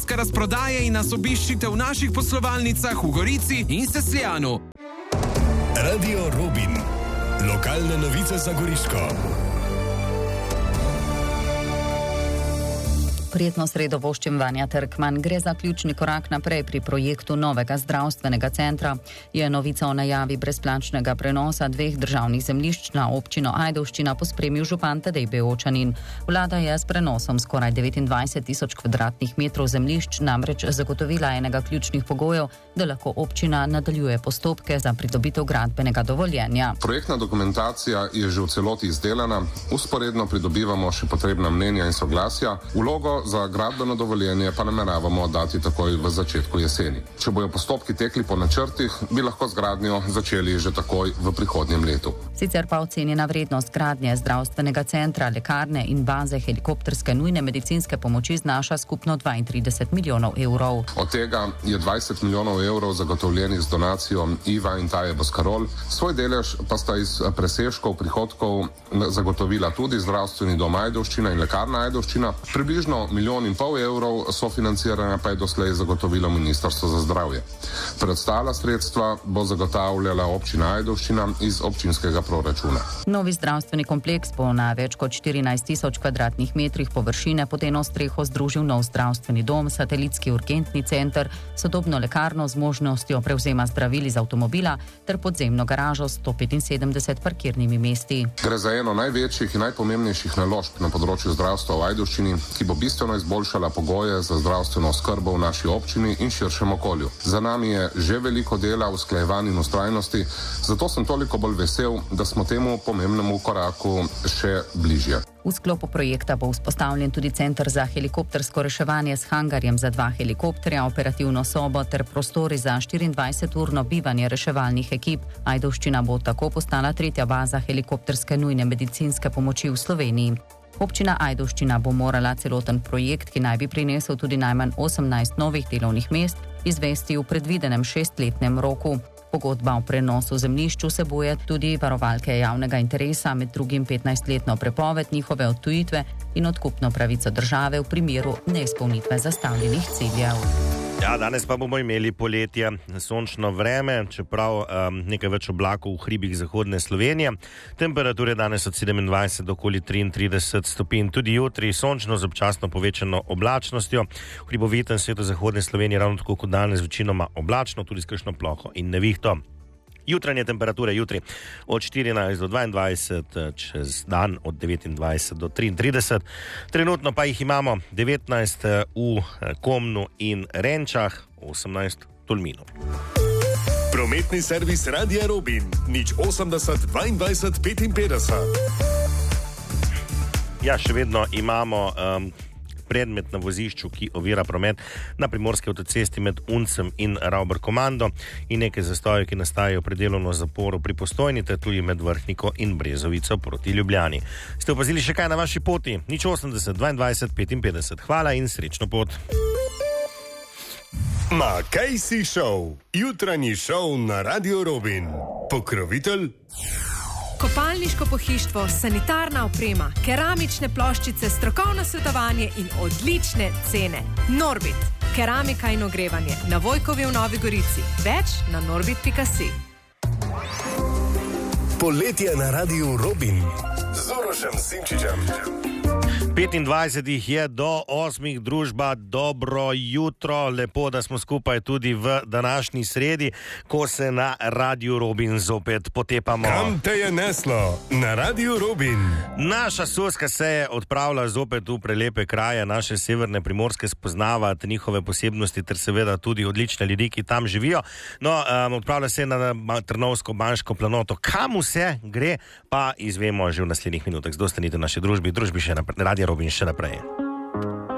junijske razprodaje in nas obiščite v naših poslovalnicah v Gorici in Sesljanu. Radio Robin. Lokalne novice za Goriško. Prijetno sredo voščim Vanja Trkman. Gre za ključni korak naprej pri projektu novega zdravstvenega centra. Je novica o najavi brezplačnega prenosa 2 državnih zemljišč na občino Ajdovščina pospremil župan Tadej Beočanin. Vlada je s prenosom skoraj 29.000 kvadratnih metrov zemljišč namreč zagotovila enega ključnih pogojev, da lahko občina nadaljuje postopke za pridobitev gradbenega dovoljenja. Projektna dokumentacija je že v celoti izdelana, usporedno pridobivamo še potrebna mnenja in soglasja. Vlogo za gradbeno dovoljenje pa nameravamo dati takoj v začetku jeseni. Če bojo postopki tekli po načrtih, bi lahko z gradnjo začeli že takoj v prihodnjem letu. Sicer pa ocenjena vrednost gradnje zdravstvenega centra, lekarne in baze helikopterske nujne medicinske pomoči znaša skupno 32 milijonov evrov. Od tega je 20 milijonov evrov zagotovljenih z donacijo Iva in Taje Boskarol, svoj delež pa sta iz presežkov prihodkov zagotovila tudi zdravstveni dom Ajdovščina in lekarna Ajdovščina. Približno 1,5 milijona evrov sofinanciranja pa je doslej zagotovilo Ministrstvo za zdravje. Preostala sredstva bo zagotavljala občina Ajdovščina iz občinskega proračuna. Novi zdravstveni kompleks bo na več kot 14.000 kvadratnih metrih površine pod eno streho združil nov zdravstveni dom, satelitski urgentni center, sodobno lekarno z možnostjo prevzema zdravil iz avtomobila ter podzemno garažo s 175 parkirnimi mesti. Gre za eno največjih in najpomembnejših naložb na področju zdravstva v Ajdovščini, ki bo bistveno izboljšala pogoje za zdravstveno oskrbo v naši občini in širšem okolju. Za nami je že veliko dela, usklajevanj in ustrajnosti, zato sem toliko bolj vesel, da smo temu pomembnemu koraku še bližje. V sklopu projekta bo vzpostavljen tudi center za helikoptersko reševanje s hangarjem za 2 helikopterja, operativno sobo ter prostori za 24-urno bivanje reševalnih ekip. Ajdovščina bo tako postala 3. baza helikopterske nujne medicinske pomoči v Sloveniji. Občina Ajdovščina bo morala celoten projekt, ki naj bi prinesel tudi najmanj 18 novih delovnih mest, izvesti v predvidenem 6-letnem roku. Pogodba o prenosu zemljišč vsebuje tudi varovalke javnega interesa, med drugim 15-letno prepoved njihove odtujitve in odkupno pravico države v primeru neizpolnitve zastavljenih ciljev. Ja, danes pa bomo imeli poletje, sončno vreme, čeprav nekaj več oblakov v hribih zahodne Slovenije. Temperature danes od 27 do okoli 33 stopinj, tudi jutri sončno z občasno povečano oblačnostjo. V hribovitem svetu zahodne Slovenije ravno tako kot danes večinoma oblačno, tudi s kakšno ploho in nevihto. Jutranje temperature jutri od 14 do 22, čez dan od 29 do 33. Trenutno pa jih imamo 19 v Komnu in Renčah, 18 v Tolminu. Prometni servis Radia Robin, 080 22 55. Ja, še vedno imamo predmet na vozišču, ki ovira promet na primorski avtocesti med Uncem in Ravber-Komando in nekaj zastojev, ki nastajajo pri delovno zaporu pri Postojni, ter tudi med Vrhniko in Brezovico proti Ljubljani. Ste opazili še kaj na vaši poti? 080 22 55. Hvala in srečno pot. Makejsi Show, jutranji šov na Radio Robin. Pokrovitelj kopalniško pohištvo, sanitarna oprema, keramične ploščice, strokovno svetovanje in odlične cene. Norbit, keramika in ogrevanje na Vojkovi v Novi Gorici. Več na norbit.si. Poletje na Radiu Robin z Urošem Simčičem. 25 jih je do 8 družba. Dobro jutro, lepo, da smo skupaj tudi v današnji sredi, ko se na Radiu Robin zopet potepamo. Kam te je neslo? Na Radiu Robin. Naša Suska se je odpravila zopet v prelepe kraje naše severne Primorske spoznavati njihove posebnosti ter seveda tudi odlične ljudi, ki tam živijo. No, odpravlja se na Trnovsko-Banško planoto. Kam vse gre, pa izvemo že v naslednjih minutah. Zdostanite v naši družbi še naprej. Radio Robin še naprej.